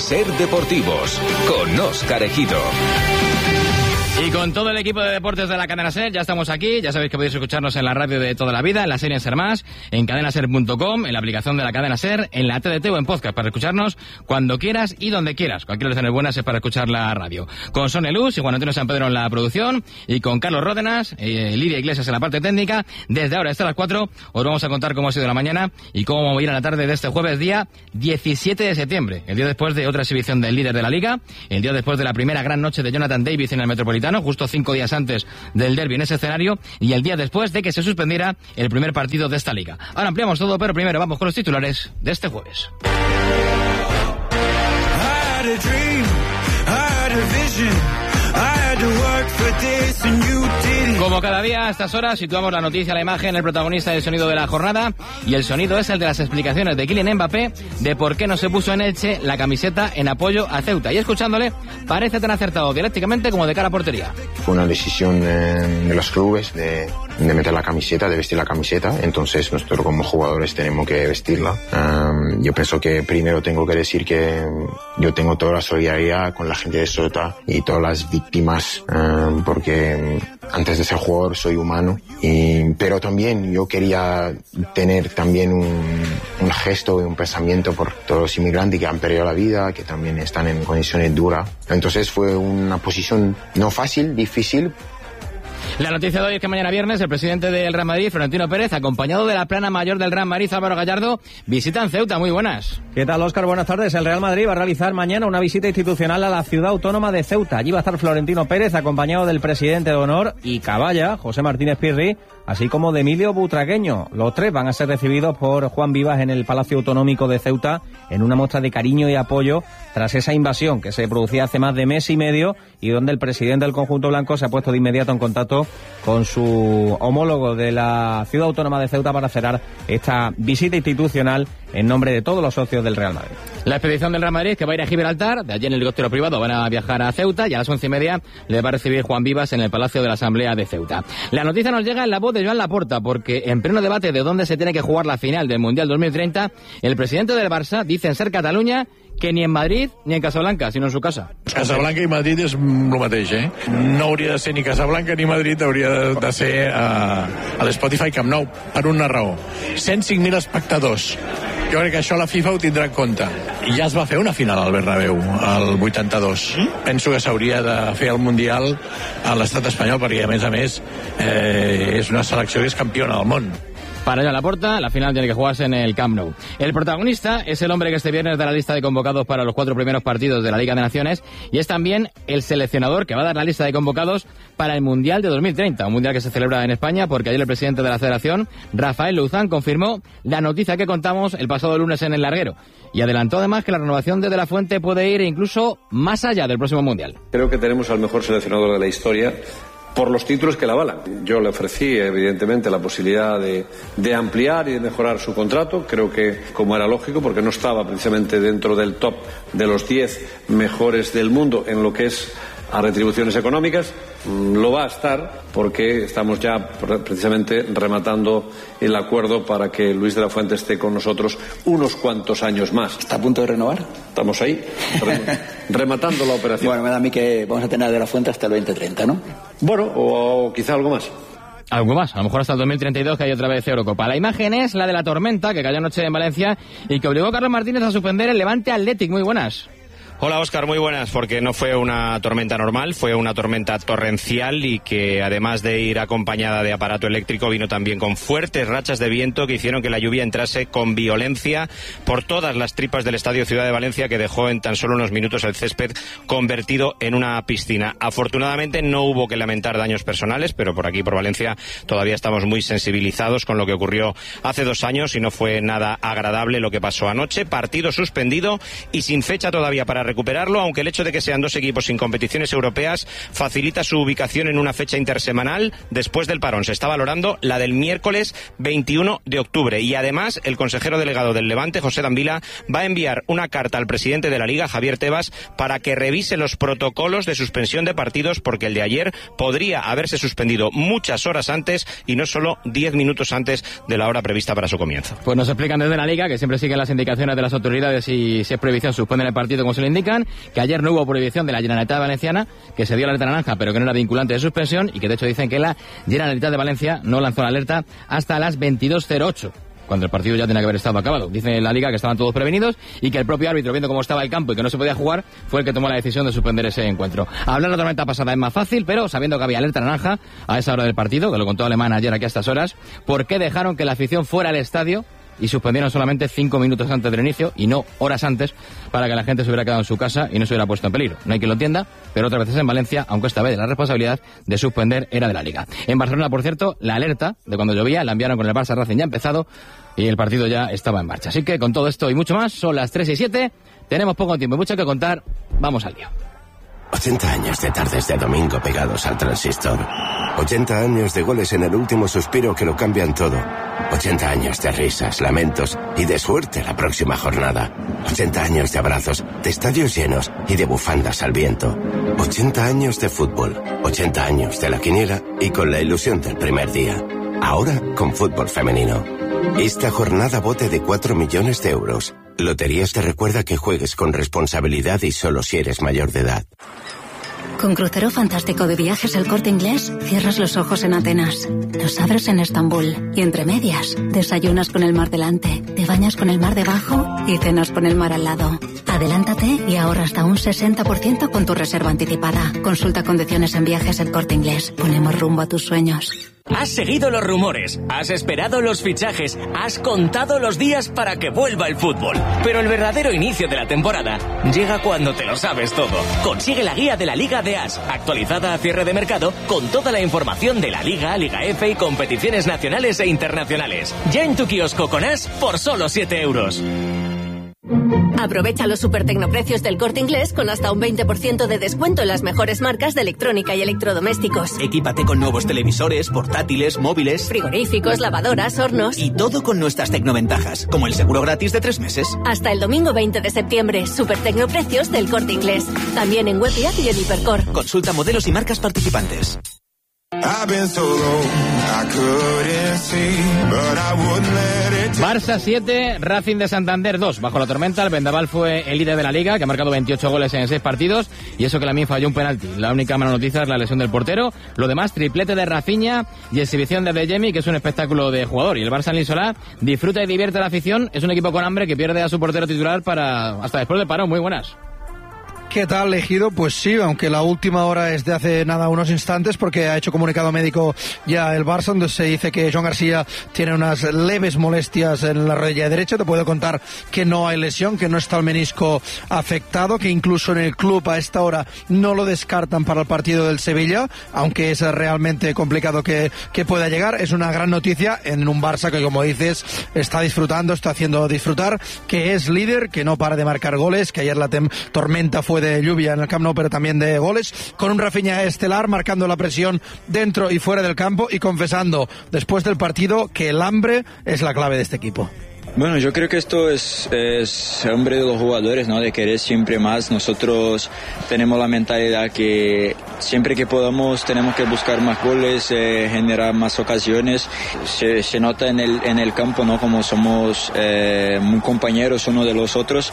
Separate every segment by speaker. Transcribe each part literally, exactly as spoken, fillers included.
Speaker 1: Ser Deportivos, con Óscar Ejido.
Speaker 2: Y con todo el equipo de deportes de la cadena SER, ya estamos aquí. Ya sabéis que podéis escucharnos en la radio de toda la vida, en la serie SER Más, en cadena ser punto com, en la aplicación de la cadena SER, en la T D T o en podcast, para escucharnos cuando quieras y donde quieras. Cualquier hora buenas es para escuchar la radio. Con Sonia Luz y Juan Antonio San Pedro en la producción, y con Carlos Ródenas, eh, Lidia Iglesias en la parte técnica. Desde ahora hasta las cuatro os vamos a contar cómo ha sido la mañana y cómo va a ir a la tarde de este jueves, día diecisiete de septiembre. El día después de otra exhibición del líder de la Liga, el día después de la primera gran noche de Jonathan Davis en el Metropolitano, justo cinco días antes del derbi en ese escenario, y el día después de que se suspendiera el primer partido de esta liga. Ahora ampliamos todo, pero primero vamos con los titulares de este jueves. Como cada día a estas horas situamos la noticia, la imagen, el protagonista y el sonido de la jornada, y el sonido es el de las explicaciones de Kylian Mbappé de por qué no se puso en Elche la camiseta en apoyo a Ceuta, y escuchándole parece tan acertado dialécticamente como de cara a portería.
Speaker 3: Fue una decisión eh, de los clubes de, de meter la camiseta, de vestir la camiseta, entonces nosotros como jugadores tenemos que vestirla. Um, yo pienso que primero tengo que decir que yo tengo toda la solidaridad con la gente de Ceuta y todas las víctimas, um, porque antes de ser jugador soy humano, y, pero también yo quería tener también un, un gesto y un pensamiento por todos los inmigrantes que han perdido la vida, que también están en condiciones duras. Entonces fue una posición no fácil, difícil.
Speaker 2: La noticia de hoy es que mañana viernes el presidente del Real Madrid, Florentino Pérez, acompañado de la plana mayor del Real Madrid, Álvaro Gallardo, visitan Ceuta. Muy buenas.
Speaker 4: ¿Qué tal, Óscar? Buenas tardes. El Real Madrid va a realizar mañana una visita institucional a la ciudad autónoma de Ceuta. Allí va a estar Florentino Pérez, acompañado del presidente de honor y caballa, José Martínez Pirri, así como de Emilio Butragueño. Los tres van a ser recibidos por Juan Vivas en el Palacio Autonómico de Ceuta en una muestra de cariño y apoyo tras esa invasión que se producía hace más de mes y medio y donde el presidente del conjunto blanco se ha puesto de inmediato en contacto con su homólogo de la ciudad autónoma de Ceuta para cerrar esta visita institucional en nombre de todos los socios del Real Madrid.
Speaker 2: La expedición del Real Madrid, que va a ir a Gibraltar, de allí en el helicóptero privado van a viajar a Ceuta, y a las once y media le va a recibir Juan Vivas en el Palacio de la Asamblea de Ceuta. La noticia nos llega en la voz de Joan Laporta, porque en pleno debate de dónde se tiene que jugar la final del Mundial dos mil treinta, el presidente del Barça dice en Ser Catalunya que ni en Madrid ni en Casablanca, sino en su casa.
Speaker 5: Casablanca i Madrid és el mateix, eh? No hauria de ser ni Casablanca ni Madrid, hauria de ser a, a l'Spotify Camp Nou, per una raó. cent cinc mil espectadors. Jo crec que això la FIFA ho tindrà en compte. I ja es va fer una final al Bernabéu, al vuitanta-dos. Penso que s'hauria de fer el Mundial a l'estat espanyol, perquè a més a més eh, és una selecció que és campiona del món.
Speaker 2: Para Joan Laporta, la final tiene que jugarse en el Camp Nou. El protagonista es el hombre que este viernes da la lista de convocados para los cuatro primeros partidos de la Liga de Naciones, y es también el seleccionador que va a dar la lista de convocados para el Mundial de dos mil treinta, un Mundial que se celebra en España, porque ayer el presidente de la Federación, Rafael Luzán, confirmó la noticia que contamos el pasado lunes en El Larguero, y adelantó además que la renovación de De La Fuente puede ir incluso más allá del próximo Mundial.
Speaker 6: Creo que tenemos al mejor seleccionador de la historia, por los títulos que la avalan. Yo le ofrecí, evidentemente, la posibilidad de, de ampliar y de mejorar su contrato. Creo que, como era lógico, porque no estaba precisamente dentro del top de los diez mejores del mundo en lo que es a retribuciones económicas, lo va a estar porque estamos ya precisamente rematando el acuerdo para que Luis de la Fuente esté con nosotros unos cuantos años más.
Speaker 7: ¿Está a punto de renovar?
Speaker 6: Estamos ahí, rematando la operación.
Speaker 7: Bueno, me da a mí que vamos a tener a de la Fuente hasta el veinte treinta, ¿no?
Speaker 6: Bueno, o, o quizá algo más.
Speaker 2: Algo más, a lo mejor hasta el dos mil treinta y dos, que hay otra vez Eurocopa. La imagen es la de la tormenta que cayó anoche en Valencia y que obligó a Carlos Martínez a suspender el Levante Athletic. Muy buenas.
Speaker 8: Hola Óscar, muy buenas, porque no fue una tormenta normal, fue una tormenta torrencial y que además de ir acompañada de aparato eléctrico vino también con fuertes rachas de viento que hicieron que la lluvia entrase con violencia por todas las tripas del Estadio Ciudad de Valencia, que dejó en tan solo unos minutos el césped convertido en una piscina. Afortunadamente no hubo que lamentar daños personales, pero por aquí, por Valencia, todavía estamos muy sensibilizados con lo que ocurrió hace dos años y no fue nada agradable lo que pasó anoche. Partido suspendido y sin fecha todavía para recuperarlo, aunque el hecho de que sean dos equipos sin competiciones europeas facilita su ubicación en una fecha intersemanal después del parón. Se está valorando la del miércoles veintiuno de octubre y además el consejero delegado del Levante, José Dambila, va a enviar una carta al presidente de la Liga, Javier Tebas, para que revise los protocolos de suspensión de partidos, porque el de ayer podría haberse suspendido muchas horas antes y no solo diez minutos antes de la hora prevista para su comienzo.
Speaker 2: Pues nos explican desde la Liga que siempre siguen las indicaciones de las autoridades y si es prohibición suspenden el partido como se le indica. indican que ayer no hubo prohibición de la Generalitat Valenciana, que se dio la alerta naranja, pero que no era vinculante de suspensión, y que de hecho dicen que la Generalitat de Valencia no lanzó la alerta hasta las veintidós cero ocho. Cuando el partido ya tenía que haber estado acabado. Dice la Liga que estaban todos prevenidos y que el propio árbitro, viendo cómo estaba el campo y que no se podía jugar, fue el que tomó la decisión de suspender ese encuentro. Hablar la tormenta pasada es más fácil, pero sabiendo que había alerta naranja a esa hora del partido, que lo contó Alemán ayer aquí a estas horas, ¿por qué dejaron que la afición fuera al estadio y suspendieron solamente cinco minutos antes del inicio y no horas antes para que la gente se hubiera quedado en su casa y no se hubiera puesto en peligro? No hay quien lo entienda, pero otras veces en Valencia, aunque esta vez la responsabilidad de suspender era de la Liga. En Barcelona, por cierto, la alerta de cuando llovía la enviaron con el Barça Racing ya empezado y el partido ya estaba en marcha. Así que con todo esto y mucho más, son las tres y siete, tenemos poco tiempo y mucho que contar, vamos al lío.
Speaker 9: ochenta años de tardes de domingo pegados al transistor. ochenta años de goles en el último suspiro que lo cambian todo. ochenta años de risas, lamentos y de suerte la próxima jornada. ochenta años de abrazos, de estadios llenos y de bufandas al viento. ochenta años de fútbol. ochenta años de la quiniela y con la ilusión del primer día. Ahora con fútbol femenino. Esta jornada bote de cuatro millones de euros. Loterías te recuerda que juegues con responsabilidad y solo si eres mayor de edad.
Speaker 10: Con crucero fantástico de viajes El Corte Inglés, cierras los ojos en Atenas, los abres en Estambul y entre medias, desayunas con el mar delante, te bañas con el mar debajo y cenas con el mar al lado. Adelántate y ahorra hasta un sesenta por ciento con tu reserva anticipada. Consulta condiciones en viajes El Corte Inglés. Ponemos rumbo a tus sueños.
Speaker 11: Has seguido los rumores, has esperado los fichajes, has contado los días para que vuelva el fútbol. Pero el verdadero inicio de la temporada llega cuando te lo sabes todo. Consigue la guía de la Liga de As, actualizada a cierre de mercado, con toda la información de la Liga, Liga F y competiciones nacionales e internacionales. Ya en tu kiosco con As por solo siete euros.
Speaker 12: Aprovecha los super tecnoprecios del Corte Inglés con hasta un veinte por ciento de descuento en las mejores marcas de electrónica y electrodomésticos.
Speaker 11: Equípate con nuevos televisores, portátiles, móviles,
Speaker 12: frigoríficos, lavadoras, hornos.
Speaker 11: Y todo con nuestras tecnoventajas, como el seguro gratis de tres meses.
Speaker 12: Hasta el domingo veinte de septiembre, super tecnoprecios del Corte Inglés. También en web y app y en Hipercor.
Speaker 11: Consulta modelos y marcas participantes.
Speaker 2: Barça siete, Racing de Santander dos. Bajo la tormenta, el Vendaval fue el líder de la Liga, que ha marcado veintiocho goles en seis partidos, y eso que Lamine falló un penalti. La única mala noticia es la lesión del portero. Lo demás, triplete de Rafinha y exhibición de Adeyemi, que es un espectáculo de jugador. Y el Barça en Lisolá disfruta y divierte a la afición. Es un equipo con hambre que pierde a su portero titular para hasta después del parón. Muy buenas.
Speaker 13: ¿Qué tal, Ejido? Pues sí, aunque la última hora es de hace nada unos instantes, porque ha hecho comunicado médico ya el Barça, donde se dice que Joan García tiene unas leves molestias en la rodilla derecha. Te puedo contar que no hay lesión, que no está el menisco afectado, que incluso en el club a esta hora no lo descartan para el partido del Sevilla, aunque es realmente complicado que, que pueda llegar. Es una gran noticia en un Barça que, como dices, está disfrutando, está haciendo disfrutar, que es líder, que no para de marcar goles, que ayer la tem- tormenta fue de lluvia en el Camp Nou, pero también de goles, con un Rafinha estelar marcando la presión dentro y fuera del campo y confesando después del partido que el hambre es la clave de este equipo.
Speaker 14: Bueno, yo creo que esto es, es hambre de los jugadores, ¿no? De querer siempre más. Nosotros tenemos la mentalidad que siempre que podamos tenemos que buscar más goles, eh, generar más ocasiones. Se, se nota en el, en el campo, ¿no? Como somos eh, muy compañeros uno de los otros.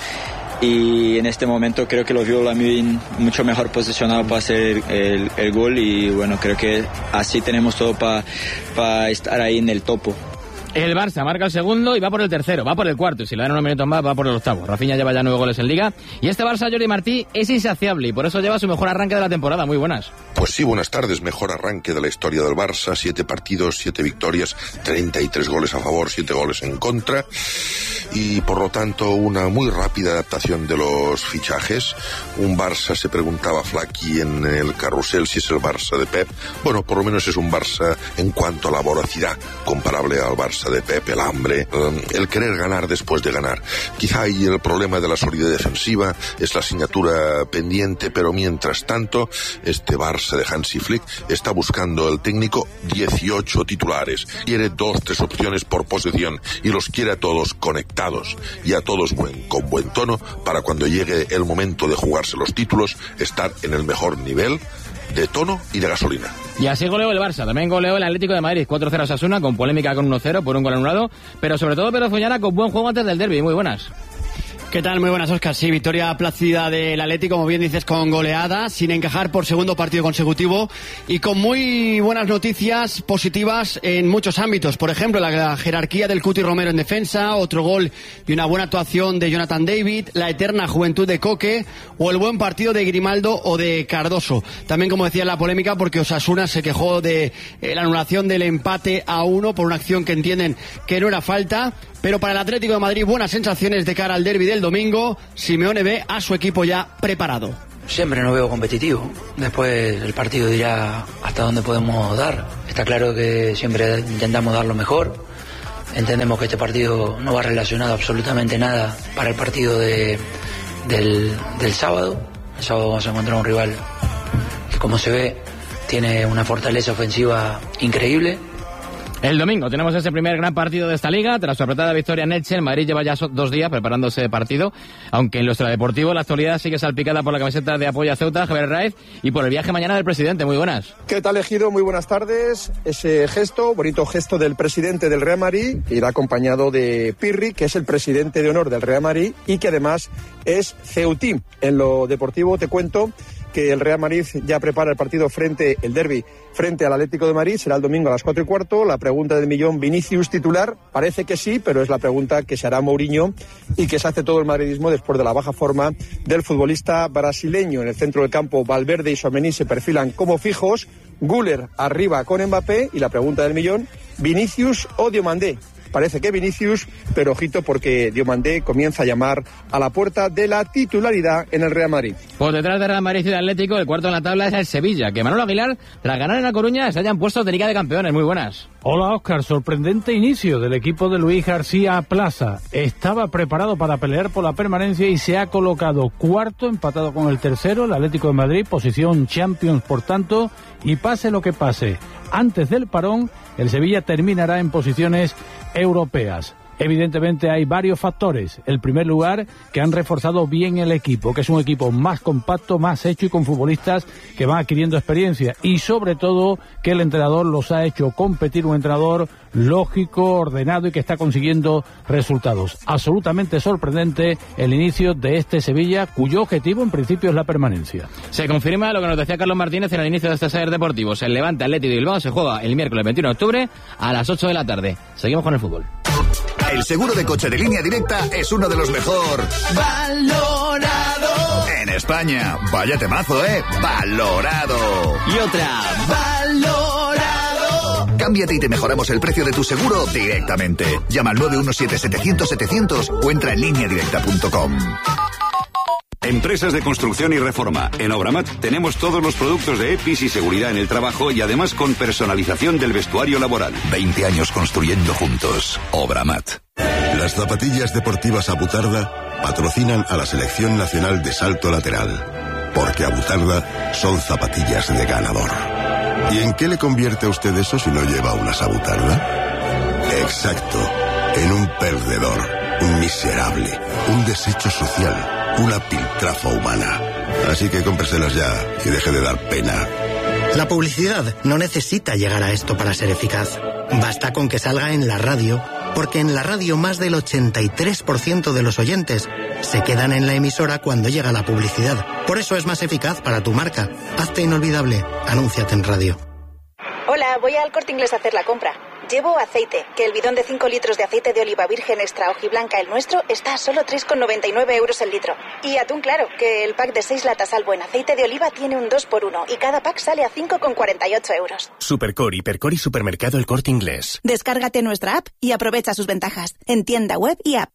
Speaker 14: Y en este momento creo que lo vio Lamine mucho mejor posicionado para hacer el, el gol, y bueno, creo que así tenemos todo para pa estar ahí en el topo.
Speaker 2: El Barça marca el segundo y va por el tercero, va por el cuarto, y si le dan unos minutos más va por el octavo. Rafinha lleva ya nueve goles en Liga, y este Barça, Jordi Martí, es insaciable y por eso lleva su mejor arranque de la temporada. Muy buenas.
Speaker 15: Pues sí, buenas tardes. Mejor arranque de la historia del Barça, siete partidos, siete victorias, treinta y tres goles a favor, siete goles en contra, y por lo tanto una muy rápida adaptación de los fichajes. Un Barça, se preguntaba Flaky en el carrusel si es el Barça de Pep. Bueno, por lo menos es un Barça en cuanto a la voracidad, comparable al Barça de Pep, el hambre, el querer ganar después de ganar. Quizá ahí el problema de la solidez defensiva es la asignatura pendiente, pero mientras tanto este Barça de Hansi Flick está buscando el técnico dieciocho titulares, quiere dos, tres opciones por posesión y los quiere a todos conectados y a todos buen, con buen tono para cuando llegue el momento de jugarse los títulos estar en el mejor nivel de tono y de gasolina.
Speaker 2: Y así goleó el Barça, también goleó el Atlético de Madrid, cuatro cero a Osasuna, con polémica con uno cero por un gol anulado, pero sobre todo Pedro Foñana con buen juego antes del derbi. Muy buenas.
Speaker 16: ¿Qué tal? Muy buenas, Óscar. Sí, victoria plácida del Atlético, como bien dices, con goleada, sin encajar por segundo partido consecutivo y con muy buenas noticias positivas en muchos ámbitos. Por ejemplo, la jerarquía del Cuti Romero en defensa, otro gol y una buena actuación de Jonathan David, la eterna juventud de Coque o el buen partido de Grimaldo o de Cardoso. También, como decía, la polémica porque Osasuna se quejó de eh, la anulación del empate a uno por una acción que entienden que no era falta. Pero para el Atlético de Madrid, buenas sensaciones de cara al derbi del domingo. Simeone ve a su equipo ya preparado.
Speaker 17: Siempre nos veo competitivo. Después el partido dirá hasta dónde podemos dar. Está claro que siempre intentamos dar lo mejor. Entendemos que este partido no va relacionado absolutamente nada para el partido de, del, del sábado. El sábado vamos a encontrar un rival que, como se ve, tiene una fortaleza ofensiva increíble.
Speaker 2: El domingo tenemos ese primer gran partido de esta liga. Tras su apretada victoria en Elche, el Madrid lleva ya dos días preparándose partido, aunque en lo extradeportivo la actualidad sigue salpicada por la camiseta de apoyo a Ceuta, Javier Raiz, y por el viaje mañana del presidente. Muy buenas.
Speaker 18: ¿Qué tal, Ejido? Muy buenas tardes. Ese gesto, bonito gesto del presidente del Real Madrid, irá acompañado de Pirri, que es el presidente de honor del Real Madrid y que además es ceutín. En lo deportivo te cuento que el Real Madrid ya prepara el partido frente, el derbi, frente al Atlético de Madrid, será el domingo a las cuatro y cuarto. La pregunta del millón, ¿Vinicius titular? Parece que sí, pero es la pregunta que se hará Mourinho y que se hace todo el madridismo después de la baja forma del futbolista brasileño. En el centro del campo, Valverde y Tchouaméni se perfilan como fijos, Güler arriba con Mbappé y la pregunta del millón, ¿Vinicius o Diomandé? Parece que Vinicius, pero ojito porque Diomandé comienza a llamar a la puerta de la titularidad en el Real Madrid.
Speaker 2: Por detrás de Real Madrid y del Atlético, el cuarto en la tabla es el Sevilla, que Manolo Aguilar, tras ganar en La Coruña, se hayan puesto de Liga de Campeones. Muy buenas.
Speaker 19: Hola, Óscar. Sorprendente inicio del equipo de Luis García Plaza. Estaba preparado para pelear por la permanencia y se ha colocado cuarto, empatado con el tercero, el Atlético de Madrid, posición Champions, por tanto, y pase lo que pase, antes del parón, el Sevilla terminará en posiciones europeas. Evidentemente hay varios factores. El primer lugar, que han reforzado bien el equipo, que es un equipo más compacto, más hecho y con futbolistas que van adquiriendo experiencia. Y sobre todo, que el entrenador los ha hecho competir, un entrenador lógico, ordenado y que está consiguiendo resultados. Absolutamente sorprendente el inicio de este Sevilla, cuyo objetivo en principio es la permanencia.
Speaker 2: Se confirma lo que nos decía Carlos Martínez en el inicio de este Saber Deportivos. El Levante Atlético de Bilbao se juega el miércoles veintiuno de octubre a las ocho de la tarde. Seguimos con el fútbol.
Speaker 20: El seguro de coche de Línea Directa es uno de los mejor valorado en España. Vaya temazo, ¿eh? Valorado.
Speaker 11: Y otra,
Speaker 20: valorado. Cámbiate y te mejoramos el precio de tu seguro directamente. Llama al nueve uno siete, setecientos, setecientos o entra en línea directa punto com.
Speaker 21: Empresas de construcción y reforma. En Obramat tenemos todos los productos de EPIs y seguridad en el trabajo y además con personalización del vestuario laboral.
Speaker 20: veinte años construyendo juntos. Obramat.
Speaker 22: Las zapatillas deportivas Abutarda patrocinan a la Selección Nacional de Salto Lateral. Porque Abutarda son zapatillas de ganador. ¿Y en qué le convierte a usted eso si no lleva unas Abutarda? Exacto. En un perdedor, un miserable, un desecho social. Una piltrafa humana. Así que cómpreselas ya y deje de dar pena.
Speaker 23: La publicidad no necesita llegar a esto para ser eficaz. Basta con que salga en la radio, porque en la radio más del ochenta y tres por ciento de los oyentes se quedan en la emisora cuando llega la publicidad. Por eso es más eficaz para tu marca. Hazte inolvidable. Anúnciate en radio.
Speaker 24: Hola, voy al Corte Inglés a hacer la compra. Llevo aceite, que el bidón de cinco litros de aceite de oliva virgen extra hojiblanca, el nuestro, está a solo tres con noventa y nueve euros el litro. Y atún claro, que el pack de seis latas Albo en aceite de oliva tiene un dos por uno y cada pack sale a cinco con cuarenta y ocho euros.
Speaker 25: Supercor, Hipercor y Supermercado El Corte Inglés.
Speaker 24: Descárgate nuestra app y aprovecha sus ventajas en tienda web y app.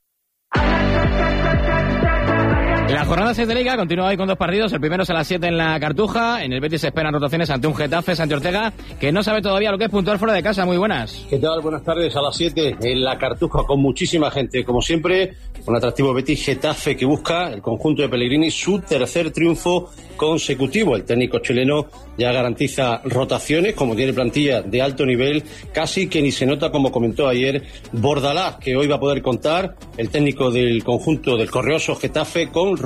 Speaker 2: La jornada seis de Liga continúa hoy con dos partidos. El primero es a las siete en la Cartuja. En el Betis se esperan rotaciones ante un Getafe, Santi Ortega, que no sabe todavía lo que es puntuar fuera de casa. Muy buenas.
Speaker 26: ¿Qué tal? Buenas tardes. A las siete en la Cartuja con muchísima gente. Como siempre, un atractivo Betis Getafe que busca el conjunto de Pellegrini su tercer triunfo consecutivo. El técnico chileno ya garantiza rotaciones, como tiene plantilla de alto nivel, casi que ni se nota, como comentó ayer Bordalás, que hoy va a poder contar el técnico del conjunto del correoso Getafe con Romero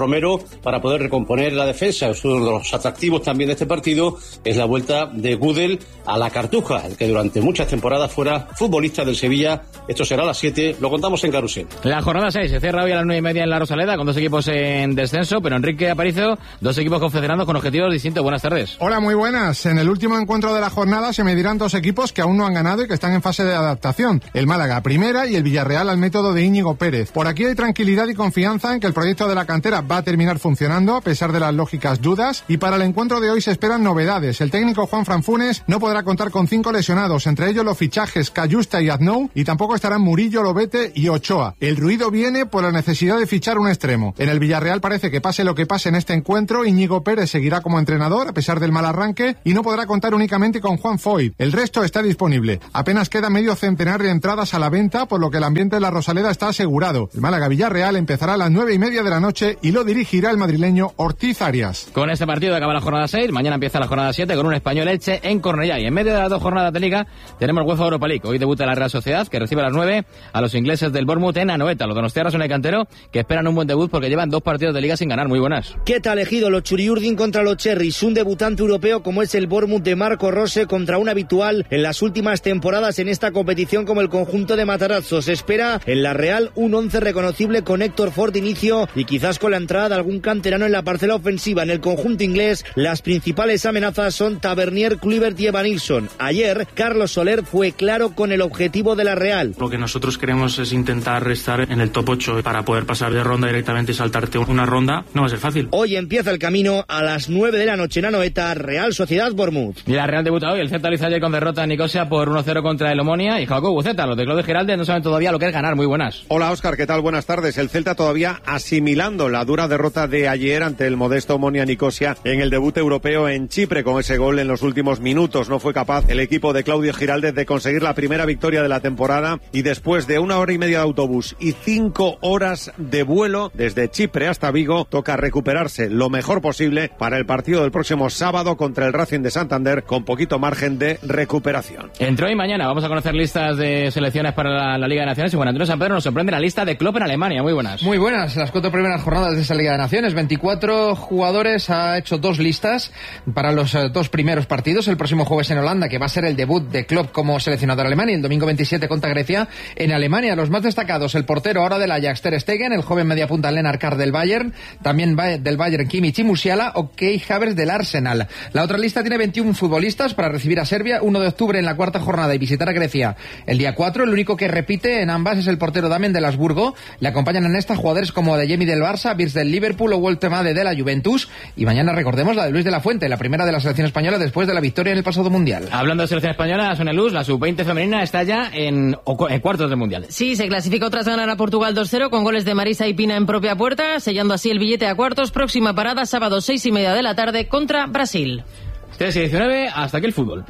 Speaker 26: Romero para poder recomponer la defensa. Uno de los atractivos también de este partido es la vuelta de Gudel a la Cartuja, el que durante muchas temporadas fuera futbolista del Sevilla. Esto será a las siete, lo contamos en Carrusel.
Speaker 2: La jornada seis se cierra hoy a las nueve y media en la Rosaleda, con dos equipos en descenso, pero Enrique Aparicio, dos equipos confederados con objetivos distintos. Buenas tardes.
Speaker 1: Hola, muy buenas. En el último encuentro de la jornada se medirán dos equipos que aún no han ganado y que están en fase de adaptación. El Málaga a primera y el Villarreal al método de Íñigo Pérez. Por aquí hay tranquilidad y confianza en que el proyecto de la cantera va a terminar funcionando a pesar de las lógicas dudas, y para el encuentro de hoy se esperan novedades. El técnico Juan Franfunes no podrá contar con cinco lesionados, entre ellos los fichajes Cayusta y Aznou, y tampoco estarán Murillo, Lobete y Ochoa. El ruido viene por la necesidad de fichar un extremo. En el Villarreal parece que pase lo que pase en este encuentro, Íñigo Pérez seguirá como entrenador a pesar del mal arranque y no podrá contar únicamente con Juan Foyt. El resto está disponible. Apenas queda medio centenar de entradas a la venta, por lo que el ambiente de la Rosaleda está asegurado. El Málaga-Villarreal empezará a las nueve y media de la noche y lo dirigirá el madrileño Ortiz Arias.
Speaker 2: Con este partido acaba la jornada seis, mañana empieza la jornada siete con un Español Elche en Cornellá, y en medio de las dos jornadas de Liga tenemos UEFA Europa League. Hoy debuta la Real Sociedad, que recibe a las nueve a los ingleses del Bournemouth en Anoeta. Los donostiarras son el cantero, que esperan un buen debut porque llevan dos partidos de Liga sin ganar. Muy buenas.
Speaker 3: ¿Qué tal elegido los Churiurdin contra los Cherries? Un debutante europeo como es el Bournemouth de Marco Rose contra un habitual en las últimas temporadas en esta competición como el conjunto de Matarazzo. Se espera en la Real un once reconocible con Héctor Ford de inicio y quizás con la entrada de algún canterano en la parcela ofensiva. En el conjunto inglés las principales amenazas son Tavernier, Kluivert y Evanilson. Ayer Carlos Soler fue claro con el objetivo de la Real.
Speaker 4: Lo que nosotros queremos es intentar estar en el top ocho para poder pasar de ronda directamente y saltarte una ronda. No va a ser fácil.
Speaker 3: Hoy empieza el camino a las nueve de la noche en Anoeta, Real Sociedad Bournemouth.
Speaker 2: Y la Real debuta hoy. El Celta lo hizo ayer con derrota en Nicosia por uno cero contra el Omonia y Jacob Buceta. Los de Claudio Giraldes no saben todavía lo que es ganar. Muy buenas.
Speaker 5: Hola Óscar, ¿qué tal? Buenas tardes. El Celta todavía asimilando la dura derrota de ayer ante el modesto Omonia Nicosia en el debut europeo en Chipre. Con ese gol en los últimos minutos no fue capaz el equipo de Claudio Giraldes de conseguir la primera victoria de la temporada, y después de una hora y media de autobús y cinco horas de vuelo desde Chipre hasta Vigo, toca recuperarse lo mejor posible para el partido del próximo sábado contra el Racing de Santander, con poquito margen de recuperación.
Speaker 2: Entre hoy y mañana vamos a conocer listas de selecciones para la, la Liga de Naciones, y Juan Antonio San Pedro nos sorprende la lista de Klopp en Alemania. Muy buenas.
Speaker 6: Muy buenas, las cuatro primeras jornadas de esa Liga de Naciones, veinticuatro jugadores, ha hecho dos listas para los uh, dos primeros partidos. El próximo jueves en Holanda, que va a ser el debut de Klopp como seleccionador alemán, y el domingo veintisiete contra Grecia en Alemania. Los más destacados, el portero ahora del Ajax Ter Stegen, el joven mediapunta Lennart Carr del Bayern, también del Bayern Kimmich y Musiala, o Kai Havertz del Arsenal. La otra lista tiene veintiún futbolistas para recibir a Serbia uno de octubre en la cuarta jornada y visitar a Grecia el día cuatro. El único que repite en ambas es el portero Damian del Habsburgo. Le acompañan en esta jugadores como Adeyemi del Barça, Wirtz del Liverpool o Woltemade de la Juventus. Y mañana recordemos la de Luis de la Fuente, la primera de la selección española después de la victoria en el pasado Mundial.
Speaker 2: Hablando de selección española, Sonia Luz, la sub veinte femenina está ya en, en cuartos del Mundial.
Speaker 7: Sí, se clasificó tras ganar a Portugal dos cero con goles de Marisa y Pina en propia puerta, sellando así el billete a cuartos. Próxima parada, sábado seis y media de la tarde contra Brasil.
Speaker 2: tres y diecinueve, hasta aquí el fútbol.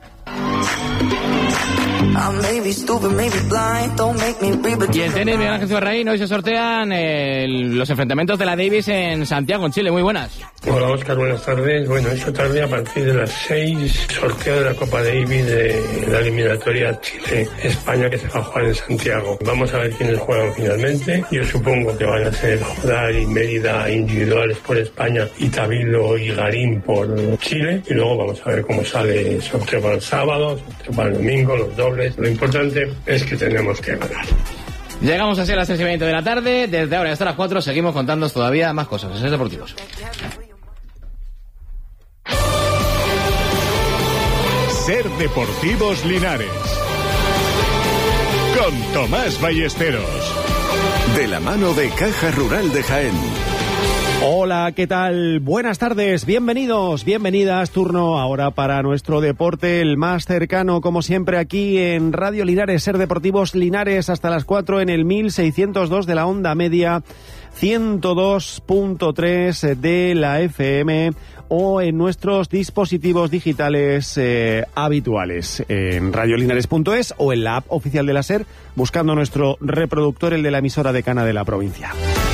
Speaker 2: Y en tenis, Miguel Ángel Cibarraín, hoy se sortean eh, los enfrentamientos de la Davis en Santiago, en Chile. Muy buenas.
Speaker 27: Hola Óscar, buenas tardes. Bueno, esta tarde a partir de las seis, sorteo de la Copa Davis de la eliminatoria Chile-España, que se va a jugar en Santiago. Vamos a ver quiénes juegan finalmente. Yo supongo que van a ser Jodar y Mérida individuales por España, y Tabilo y Garín por Chile. Y luego vamos a ver cómo sale el sorteo para el sábado, sorteo para el domingo, los dobles. Lo importante es que tenemos que ganar.
Speaker 2: Llegamos así a las tres y veinte de la tarde. Desde ahora hasta las cuatro seguimos contándoos todavía más cosas en Ser Deportivos.
Speaker 28: Ser Deportivos Linares, con Tomás Ballesteros, de la mano de Caja Rural de Jaén.
Speaker 29: Hola, ¿qué tal? Buenas tardes, bienvenidos, bienvenidas. Turno ahora para nuestro deporte, el más cercano, como siempre, aquí en Radio Linares, Ser Deportivos Linares, hasta las cuatro en el mil seiscientos dos de la onda media, ciento dos punto tres de la F M, o en nuestros dispositivos digitales eh, habituales, en radiolinares punto es o en la app oficial de la SER, buscando nuestro reproductor, el de la emisora decana de la provincia.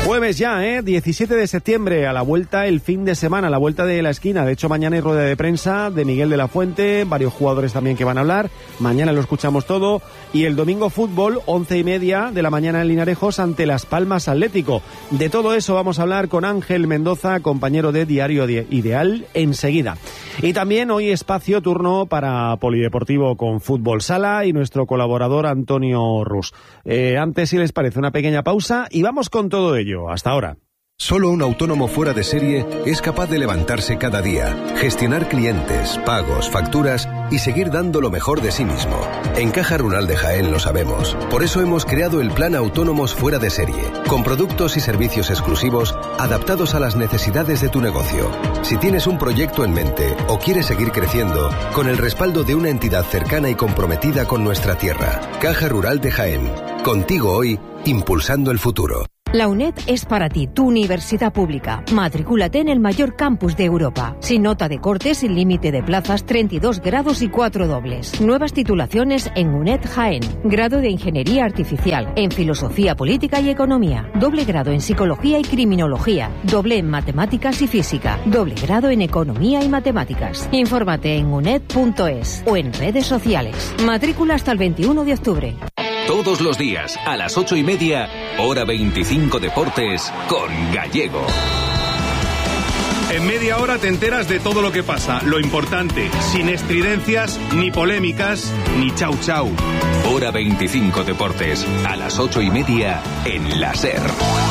Speaker 29: Jueves ya, ¿eh? diecisiete de septiembre, a la vuelta el fin de semana, a la vuelta de la esquina. De hecho, mañana hay rueda de prensa de Miguel de la Fuente, varios jugadores también que van a hablar. Mañana lo escuchamos todo. Y el domingo fútbol, once y media de la mañana en Linarejos ante Las Palmas Atlético. De todo eso vamos a hablar con Ángel Mendoza, compañero de Diario Ideal, enseguida. Y también hoy espacio turno para Polideportivo con Fútbol Sala y nuestro colaborador Antonio Rus. Eh, antes, si les parece, una pequeña pausa y vamos con todo ello. Hasta ahora.
Speaker 8: Solo un autónomo fuera de serie es capaz de levantarse cada día, gestionar clientes, pagos, facturas y seguir dando lo mejor de sí mismo. En Caja Rural de Jaén lo sabemos. Por eso hemos creado el Plan Autónomos Fuera de Serie, con productos y servicios exclusivos adaptados a las necesidades de tu negocio. Si tienes un proyecto en mente o quieres seguir creciendo, con el respaldo de una entidad cercana y comprometida con nuestra tierra. Caja Rural de Jaén. Contigo hoy, impulsando el futuro.
Speaker 9: La UNED es para ti, tu universidad pública. Matricúlate en el mayor campus de Europa. Sin nota de corte, sin límite de plazas, treinta y dos grados y cuatro dobles. Nuevas titulaciones en UNED Jaén. Grado de Ingeniería Artificial, en Filosofía Política y Economía. Doble grado en Psicología y Criminología. Doble en Matemáticas y Física. Doble grado en Economía y Matemáticas. Infórmate en uned punto es o en redes sociales. Matrícula hasta el veintiuno de octubre.
Speaker 10: Todos los días, a las ocho y media, hora veinticinco Deportes, con Gallego.
Speaker 12: En media hora te enteras de todo lo que pasa, lo importante, sin estridencias, ni polémicas, ni chau chau.
Speaker 10: Hora veinticinco Deportes, a las ocho y media, en la SER.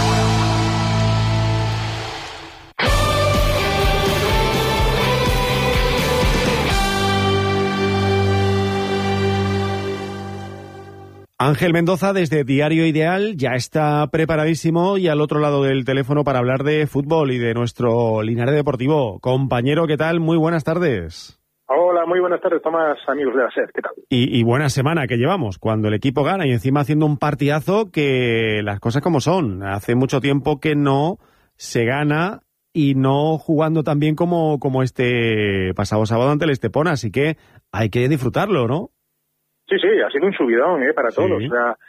Speaker 29: Ángel Mendoza, desde Diario Ideal, ya está preparadísimo y al otro lado del teléfono para hablar de fútbol y de nuestro Linares Deportivo. Compañero, ¿qué tal? Muy buenas tardes.
Speaker 13: Hola, muy buenas tardes, Tomás, amigos de la SER, ¿qué tal?
Speaker 29: Y, y buena semana que llevamos, cuando el equipo gana y encima haciendo un partidazo que las cosas como son. Hace mucho tiempo que no se gana y no jugando tan bien como, como este pasado sábado ante el Estepona, así que hay que disfrutarlo, ¿no?
Speaker 13: Sí, sí, ha sido un subidón ¿eh? para todos. Sí. O sea,